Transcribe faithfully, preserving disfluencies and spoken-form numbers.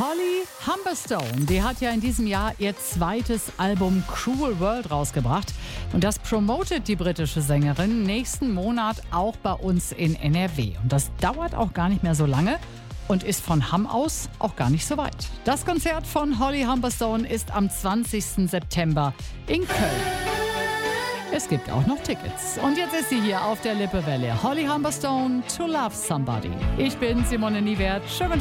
Holly Humberstone, die hat ja in diesem Jahr ihr zweites Album Cruel World rausgebracht. Und das promotet die britische Sängerin nächsten Monat auch bei uns in N R W. Und das dauert auch gar nicht mehr so lange und ist von Hamm aus auch gar nicht so weit. Das Konzert von Holly Humberstone ist am zwanzigsten September in Köln. Es gibt auch noch Tickets. Und jetzt ist sie hier auf der Lippewelle. Holly Humberstone, To Love Somebody. Ich bin Simone Niewert. Schönen